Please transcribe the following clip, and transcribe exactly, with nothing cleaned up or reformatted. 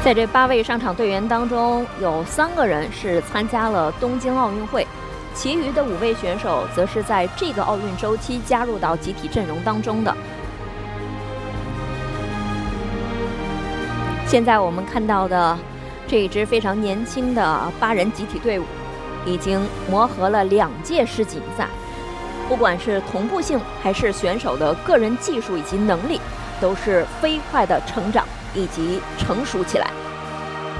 在这八位上场队员当中，有三个人是参加了东京奥运会，其余的五位选手则是在这个奥运周期加入到集体阵容当中的。现在我们看到的这一支非常年轻的八人集体队伍，已经磨合了两届世锦赛，不管是同步性还是选手的个人技术以及能力，都是飞快的成长以及成熟起来。